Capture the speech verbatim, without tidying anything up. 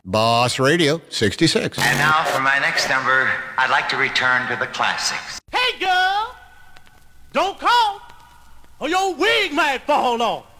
Boss Radio sixty-six. And now for my next number, I'd like to return to the classics. Hey, girl! Don't call, or your wig might fall off.